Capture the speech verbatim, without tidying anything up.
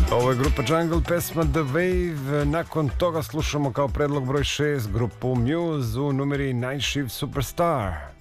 Ovo je grupa Jungle, pesma The Wave. Nakon toga slušamo kao predlog broj šest grupu Muse u numeri Night Shift Superstar.